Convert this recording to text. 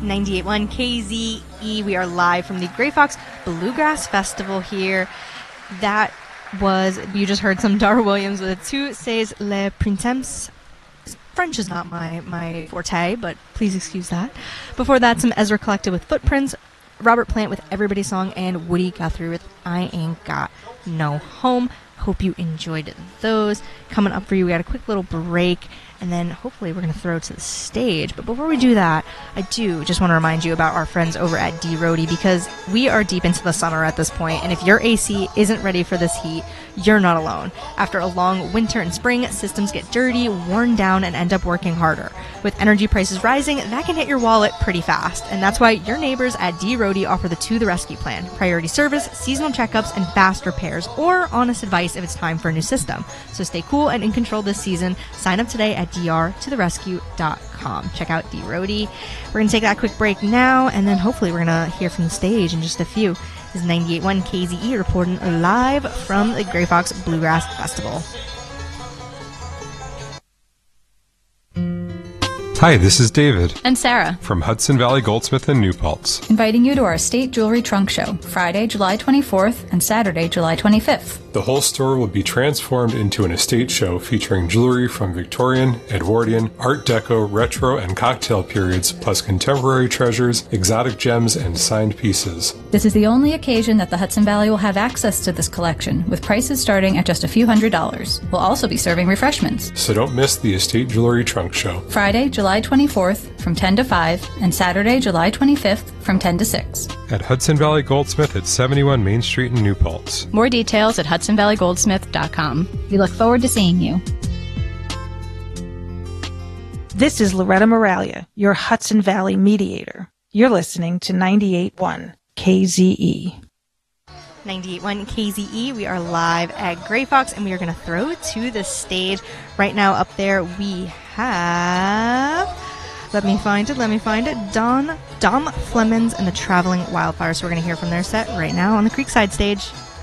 98.1 KZE. We are live from the Grey Fox Bluegrass Festival here. You just heard some Dar Williams with Tous ces les printemps. French is not my forte, but please excuse that. Before that, some Ezra Collective with Footprints, Robert Plant with Everybody's Song, and Woody Guthrie with I Ain't Got No Home. Hope you enjoyed those. Coming up for you, we got a quick little break, and then hopefully we're going to throw to the stage. But before we do that, I do just want to remind you about our friends over at D-Roadie, because we are deep into the summer at this point, and if your AC isn't ready for this heat, you're not alone. After a long winter and spring, systems get dirty, worn down, and end up working harder. With energy prices rising, that can hit your wallet pretty fast, and that's why your neighbors at D-Roadie offer the To the Rescue plan: priority service, seasonal checkups, and fast repairs, or honest advice if it's time for a new system. So stay cool and in control this season. Sign up today at drtotherescue.com. Check out D-Roadie. We're going to take that quick break now, and then hopefully we're going to hear from the stage in just a few. This is 98.1 KZE reporting live from the Grey Fox Bluegrass Festival. Hi, this is David and Sarah from Hudson Valley Goldsmith in New Paltz, inviting you to our Estate Jewelry Trunk Show, Friday, July 24th and Saturday, July 25th. The whole store will be transformed into an estate show featuring jewelry from Victorian, Edwardian, Art Deco, retro, and cocktail periods, plus contemporary treasures, exotic gems, and signed pieces. This is the only occasion that the Hudson Valley will have access to this collection, with prices starting at just a few $100s. We'll also be serving refreshments. So don't miss the Estate Jewelry Trunk Show. Friday, July 24th from 10 to 5, and Saturday, July 25th from 10 to 6. At Hudson Valley Goldsmith at 71 Main Street in New Paltz. More details at hudsonvalleygoldsmith.com. We look forward to seeing you. This is Loretta Moralia, your Hudson Valley mediator. You're listening to 98.1 KZE. 98.1 KZE. We are live at Grey Fox, and we are going to throw to the stage. Right now up there we have, let me find it, Dom Flemons and the Traveling Wildflowers. So we're going to hear from their set right now on the Creekside stage.